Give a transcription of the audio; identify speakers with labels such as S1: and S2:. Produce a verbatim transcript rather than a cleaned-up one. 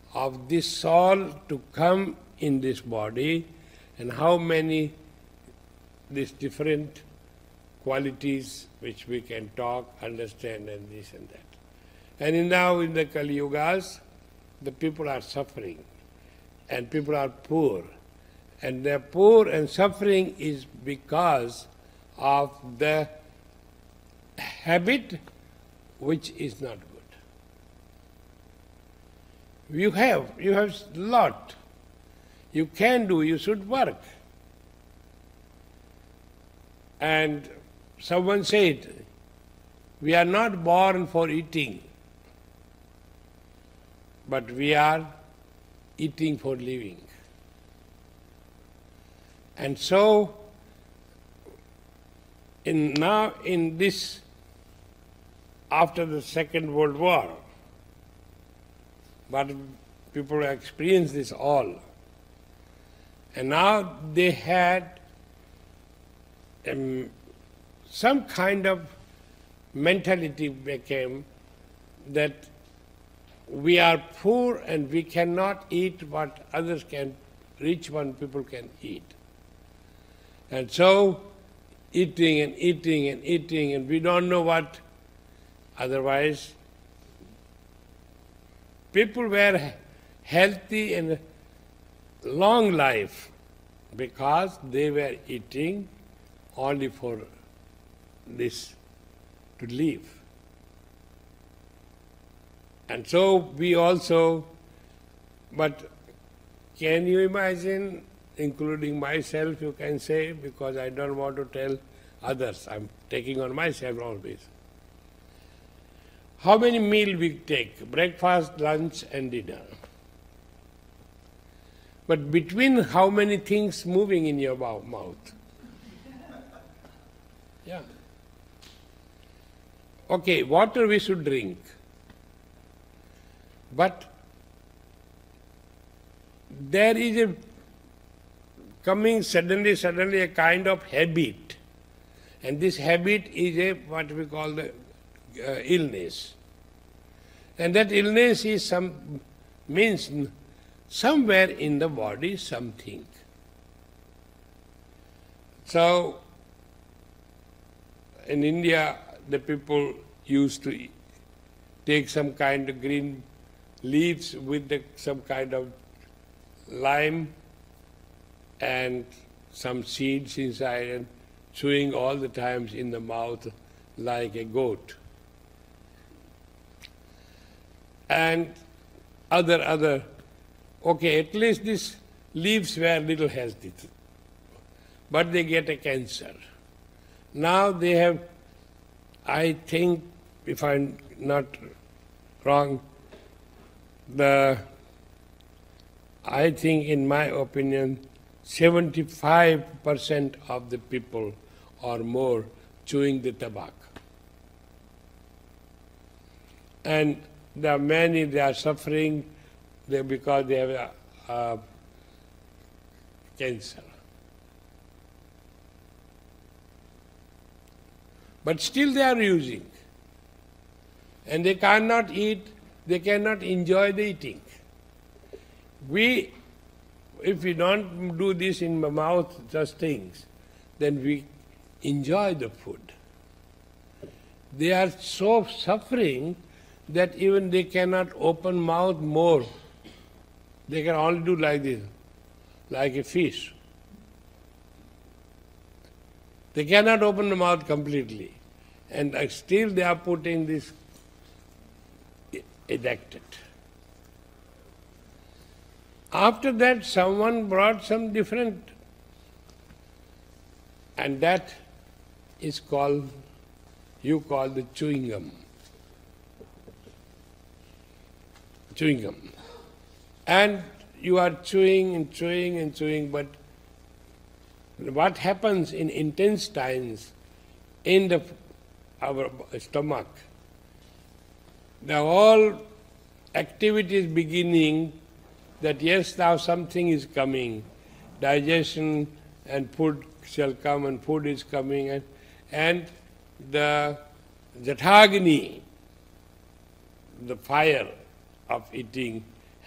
S1: of this soul to come in this body, and how many these different qualities which we can talk, understand, and this and that. And in now in the Kali Yugas, the people are suffering, and people are poor. And they're poor and suffering is because of the habit which is not good. You have, you have a lot. You can do, you should work. And someone said, we are not born for eating, but we are eating for living. And so, in now in this, after the Second World War, but people experienced this all, and now they had um, some kind of mentality became that we are poor and we cannot eat what others can, rich one people can eat. And so, eating and eating and eating, and we don't know what. Otherwise, people were healthy and long life because they were eating only for this, to live. And so we also, but can you imagine, including myself, you can say, because I don't want to tell others, I'm taking on myself always. How many meals we take? Breakfast, lunch and dinner. But between how many things moving in your mouth? Yeah. Okay, water we should drink. But there is a coming suddenly, suddenly a kind of habit. And this habit is a what we call the uh, illness. And that illness is some, means somewhere in the body something. So, in India, the people used to take some kind of green leaves with the, some kind of lime and some seeds inside and chewing all the times in the mouth like a goat. And other, other, okay, at least these leaves were little healthy, but they get a cancer. Now they have, I think, if I'm not wrong, the, I think in my opinion, seventy-five percent of the people or more chewing the tobacco. And there are many, they are suffering they, because they have a, a cancer. But still they are using. And they cannot eat, they cannot enjoy the eating. We, if we don't do this in the mouth, just things, then we enjoy the food. They are so suffering that even they cannot open mouth more. They can only do like this, like a fish. They cannot open the mouth completely. And still they are putting this ejected. After that, someone brought some different, and that is called, you call the chewing gum. Chewing gum. And you are chewing and chewing and chewing, but what happens in intestines, in the our stomach, the whole activity is beginning that yes, now something is coming, digestion and food shall come and food is coming, and, and the Jathagni, the fire of eating,